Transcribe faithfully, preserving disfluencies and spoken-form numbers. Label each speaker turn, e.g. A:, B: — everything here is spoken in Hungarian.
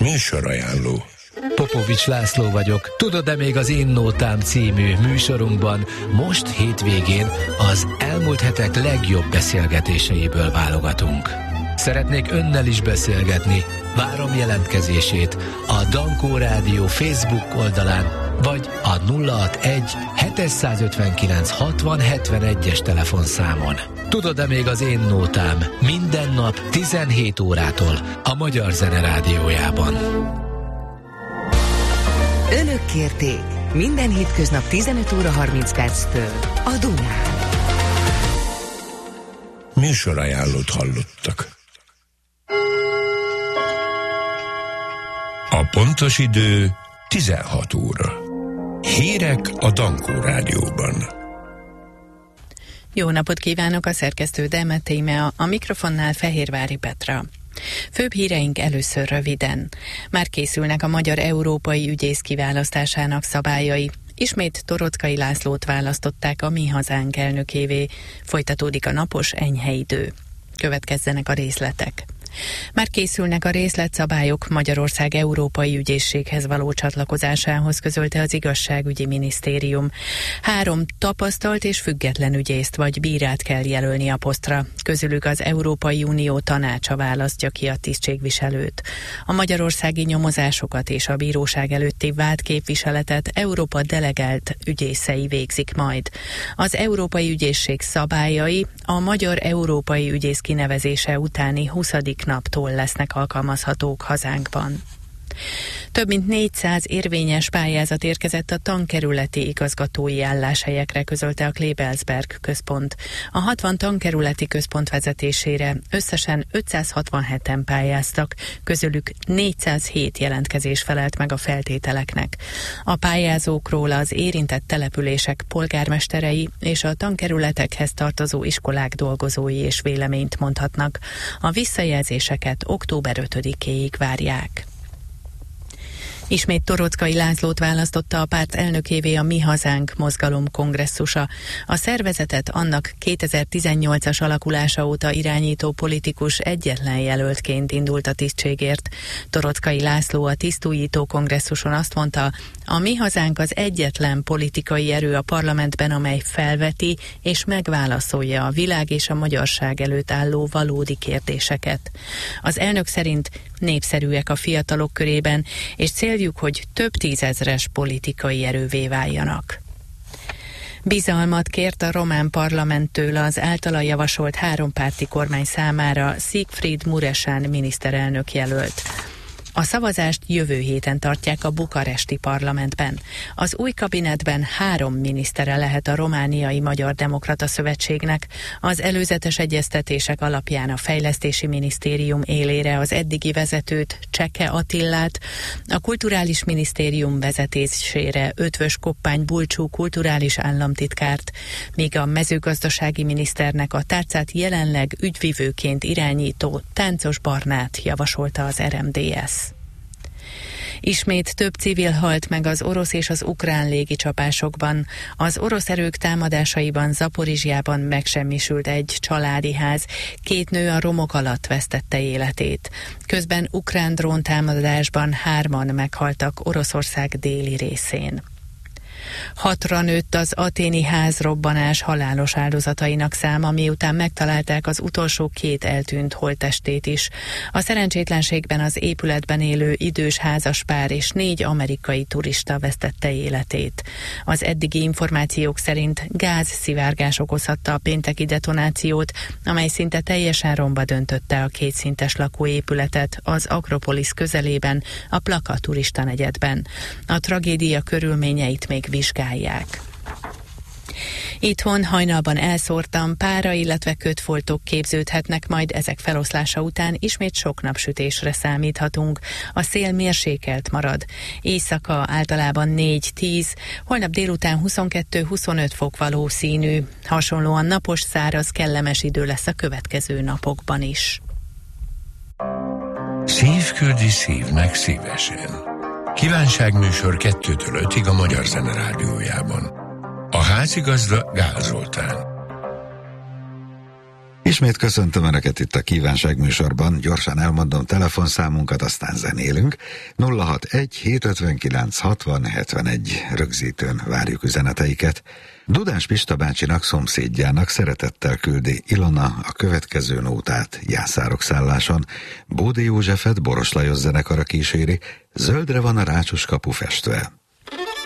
A: Műsorajánló.
B: Popovics László vagyok. Tudod-e még az Én Nótám című műsorunkban most hétvégén az elmúlt hetek legjobb beszélgetéseiből válogatunk. Szeretnék önnel is beszélgetni. Várom jelentkezését a Dankó Rádió Facebook oldalán, vagy a nulla hatvanegy hétszázötvenkilenc hatvan hetvenegyes telefonszámon. Tudod-e még az Én Nótám minden nap tizenhét órától a Magyar Zene Rádiójában.
C: Önök kérték minden hétköznap tizenöt óra harminc perctől a Dunán.
A: Műsorajánlót hallottak. A pontos idő tizenhat óra. Hírek a Dankó Rádióban.
D: Jó napot kívánok, a szerkesztő Demet Íme, a mikrofonnál Fehérvári Petra. Főbb híreink először röviden. Már készülnek a magyar európai ügyész kiválasztásának szabályai. Ismét Toroczkai Lászlót választották a Mi Hazánk elnökévé. Folytatódik a napos, enyhe idő. Következzenek a részletek. Már készülnek a részletszabályok Magyarország európai ügyészséghez való csatlakozásához, közölte az Igazságügyi Minisztérium. Három tapasztalt és független ügyészt vagy bírát kell jelölni a posztra. Közülük az Európai Unió tanácsa választja ki a tisztségviselőt. A magyarországi nyomozásokat és a bíróság előtti vádképviseletet Európa delegált ügyészei végzik majd. Az európai ügyészség szabályai a magyar európai ügyész kinevezése utáni huszadik naptól lesznek alkalmazhatók hazánkban. Több mint négyszáz érvényes pályázat érkezett a tankerületi igazgatói álláshelyekre, közölte a Klebelsberg központ. A hatvan tankerületi központ vezetésére összesen ötszázhatvanheten pályáztak, közülük négyszázhét jelentkezés felelt meg a feltételeknek. A pályázókról az érintett települések polgármesterei és a tankerületekhez tartozó iskolák dolgozói és véleményt mondhatnak. A visszajelzéseket október ötödikéig várják. Ismét Toroczkai Lászlót választotta a párt elnökévé a Mi Hazánk mozgalom kongresszusa. A szervezetet annak kétezer-tizennyolcas alakulása óta irányító politikus egyetlen jelöltként indult a tisztségért. Toroczkai László a tisztújító kongresszuson azt mondta, a Mi Hazánk az egyetlen politikai erő a parlamentben, amely felveti és megválaszolja a világ és a magyarság előtt álló valódi kérdéseket. Az elnök szerint népszerűek a fiatalok körében, és céljuk, hogy több tízezres politikai erővé váljanak. Bizalmat kért a román parlamenttől az általa javasolt hárompárti kormány számára Siegfried Mureșan miniszterelnök jelölt. A szavazást jövő héten tartják a bukaresti parlamentben. Az új kabinetben három minisztere lehet a Romániai Magyar Demokrata Szövetségnek. Az előzetes egyeztetések alapján a Fejlesztési Minisztérium élére az eddigi vezetőt, Cseke Attillát, a Kulturális Minisztérium vezetésére Ötvös Koppány Bulcsú kulturális államtitkárt, míg a mezőgazdasági miniszternek a tárcát jelenleg ügyvivőként irányító Táncos Barnát javasolta az er em dé es. Ismét több civil halt meg az orosz és az ukrán légicsapásokban. Az orosz erők támadásaiban Zaporizsjában megsemmisült egy családi ház, két nő a romok alatt vesztette életét. Közben ukrán dróntámadásban hárman meghaltak Oroszország déli részén. Hatra nőtt az athéni házrobbanás halálos áldozatainak száma, miután megtalálták az utolsó két eltűnt holttestét is. A szerencsétlenségben az épületben élő idős házaspár és négy amerikai turista vesztette életét. Az eddigi információk szerint gázszivárgás okozhatta a pénteki detonációt, amely szinte teljesen romba döntötte a kétszintes lakóépületet az Akropolisz közelében, a Plaka turista negyedben. A tragédia körülményeit még vizsgálják. Itthon hajnalban elszórtan pára, illetve kötfoltok képződhetnek, majd ezek feloszlása után ismét sok napsütésre számíthatunk. A szél mérsékelt marad. Éjszaka általában négy-tíz, holnap délután huszonkettő-huszonöt fok valószínű. Hasonlóan napos, száraz, kellemes idő lesz a következő napokban is.
A: Szív küldi szívnek szívesen. Kívánságműsor kettőtől ötig a Magyar Zene Rádiójában. A házigazda Gál Zoltán.
E: Ismét köszöntöm Önöket itt a Kívánság műsorban, gyorsan elmondom telefonszámunkat, aztán zenélünk. nulla hatvanegy hétszázötvenkilenc hatvan hetvenegy rögzítőn várjuk üzeneteiket. Dudás Pista bácsinak, szomszédjának szeretettel küldi Ilona a következő nótát Jászárok szálláson. Bódi Józsefet Boros Lajos zenekara kíséri, zöldre van a rácsos kapu festve.